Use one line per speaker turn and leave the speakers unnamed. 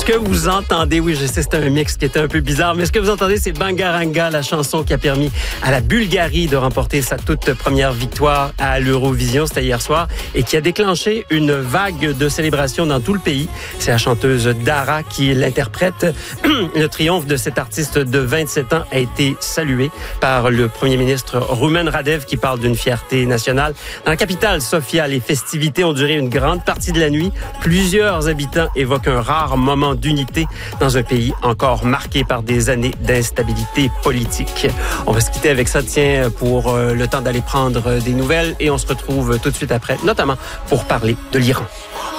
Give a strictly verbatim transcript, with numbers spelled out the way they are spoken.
Ce que vous entendez, oui, je sais, c'est un mix qui était un peu bizarre, mais ce que vous entendez, c'est Bangaranga, la chanson qui a permis à la Bulgarie de remporter sa toute première victoire à l'Eurovision, c'était hier soir, et qui a déclenché une vague de célébration dans tout le pays. C'est la chanteuse Dara qui l'interprète. Le triomphe de cet artiste de vingt-sept ans a été salué par le premier ministre Rumen Radev qui parle d'une fierté nationale. Dans la capitale, Sofia, les festivités ont duré une grande partie de la nuit. Plusieurs habitants évoquent un rare moment d'unité dans un pays encore marqué par des années d'instabilité politique. On va se quitter avec ça, tiens, pour euh, le temps d'aller prendre des nouvelles et on se retrouve tout de suite après, notamment pour parler de l'Iran.